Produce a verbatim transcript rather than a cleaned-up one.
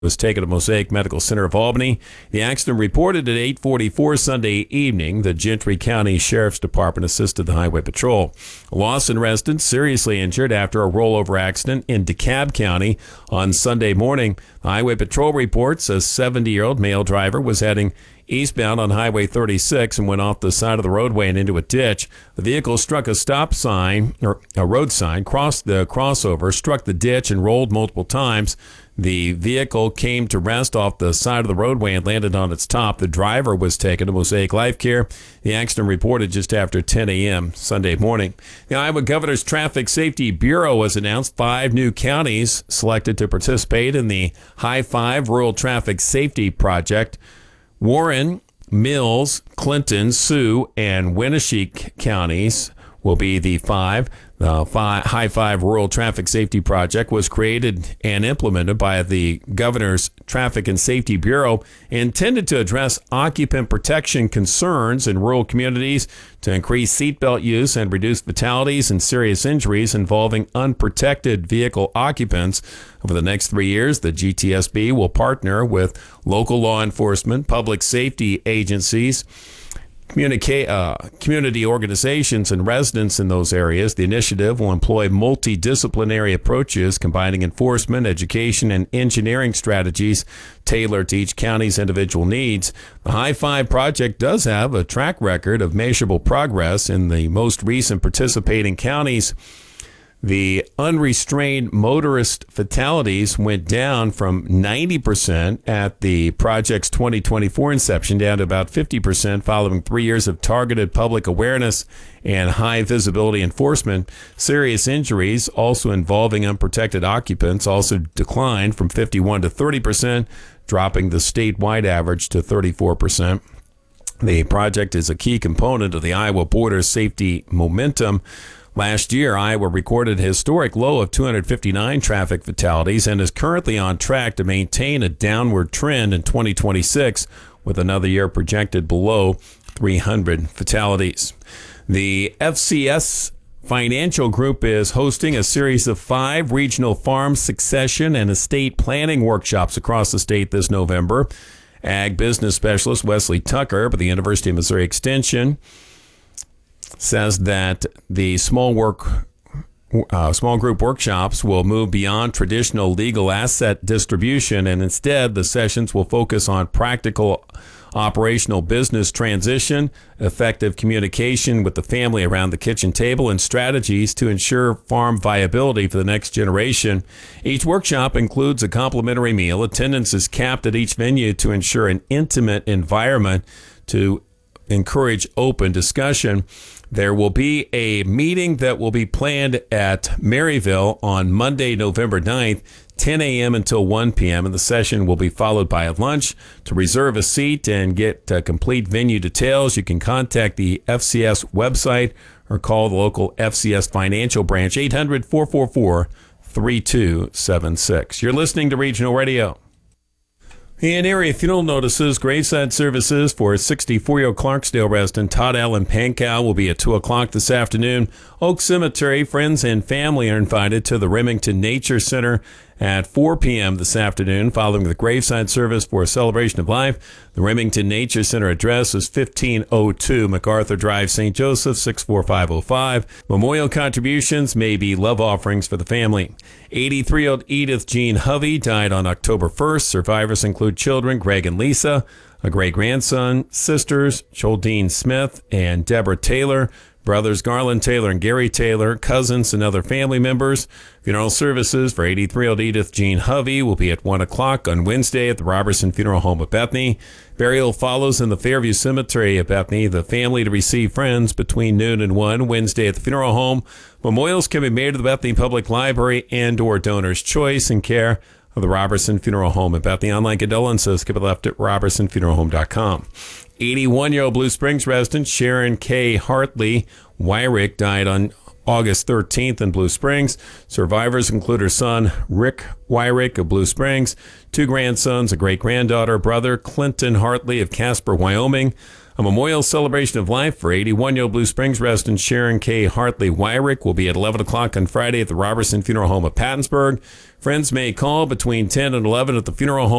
was taken to Mosaic Medical Center of Albany. The accident reported at eight forty-four Sunday evening. The Gentry County Sheriff's Department assisted the Highway Patrol. A Lawson resident seriously injured after a rollover accident in DeKalb County on Sunday morning. The Highway Patrol reports a seventy-year-old male driver was heading eastbound on Highway thirty-six and went off the side of the roadway and into a ditch. The vehicle struck a stop sign, or a road sign, crossed the crossover, struck the ditch, and rolled multiple times. The vehicle came to rest off the side of the roadway and landed on its top. The driver was taken to Mosaic Life Care. The accident reported just after ten a.m. Sunday morning. The Iowa Governor's Traffic Safety Bureau has announced five new counties selected to participate in the High Five Rural Traffic Safety Project. Warren, Mills, Clinton, Sioux, and Winneshiek counties will be the five. The five, High Five Rural Traffic Safety Project was created and implemented by the Governor's Traffic and Safety Bureau, intended to address occupant protection concerns in rural communities to increase seatbelt use and reduce fatalities and serious injuries involving unprotected vehicle occupants. Over the next three years, the G T S B will partner with local law enforcement, public safety agencies, Communicate, uh, community organizations and residents in those areas. The initiative will employ multidisciplinary approaches, combining enforcement, education, and engineering strategies tailored to each county's individual needs. The High Five project does have a track record of measurable progress in the most recent participating counties. The unrestrained motorist fatalities went down from ninety percent at the project's twenty twenty-four inception down to about fifty percent following three years of targeted public awareness and high visibility enforcement. Serious injuries, also involving unprotected occupants, also declined from fifty-one to thirty percent, dropping the statewide average to thirty-four percent. The project is a key component of the Iowa Border Safety Momentum. Last year, Iowa recorded a historic low of two hundred fifty-nine traffic fatalities and is currently on track to maintain a downward trend in twenty twenty-six, with another year projected below three hundred fatalities. The F C S Financial Group is hosting a series of five regional farm succession and estate planning workshops across the state this November. Ag business specialist Wesley Tucker of the University of Missouri Extension says that the small work, uh, small group workshops will move beyond traditional legal asset distribution, and instead the sessions will focus on practical operational business transition, effective communication with the family around the kitchen table, and strategies to ensure farm viability for the next generation. Each workshop includes a complimentary meal. Attendance is capped at each venue to ensure an intimate environment to encourage open discussion. There will be a meeting that will be planned at Maryville on Monday, November ninth, ten a.m. until one p.m., and the session will be followed by a lunch. To reserve a seat and get uh, complete venue details, you can contact the F C S website or call the local F C S Financial Branch, eight hundred, four four four, three two seven six. You're listening to Regional Radio. In area funeral notices, graveside services for sixty-four-year-old Clarksdale resident Todd Allen Pankow will be at two o'clock this afternoon. Oak Cemetery, friends and family are invited to the Remington Nature Center at four p.m. this afternoon, following the graveside service for a celebration of life. The Remington Nature Center address is fifteen oh two MacArthur Drive, Saint Joseph, six four five oh five. Memorial contributions may be love offerings for the family. eighty-three-year-old Edith Jean Hovey died on October first. Survivors include children Greg and Lisa, a great-grandson, sisters Geraldine Smith and Deborah Taylor, brothers Garland Taylor and Gary Taylor, cousins and other family members. Funeral services for eighty-three-year-old Edith Jean Hovey will be at one o'clock on Wednesday at the Robertson Funeral Home of Bethany. Burial follows in the Fairview Cemetery at Bethany. The family to receive friends between noon and one Wednesday at the funeral home. Memorials can be made to the Bethany Public Library and or Donor's Choice in care of the Robertson Funeral Home at Bethany. Online condolences can be left at robertson funeral home dot com. eighty-one-year-old Blue Springs resident Sharon K. Hartley Wyrick died on August thirteenth in Blue Springs. Survivors include her son, Rick Wyrick of Blue Springs, two grandsons, a great-granddaughter, brother, Clinton Hartley of Casper, Wyoming, A memorial celebration of life for eighty-one-year-old Blue Springs resident Sharon K. Hartley Wyrick will be at eleven o'clock on Friday at the Robertson Funeral Home of Pattonsburg. Friends may call between ten and eleven at the funeral home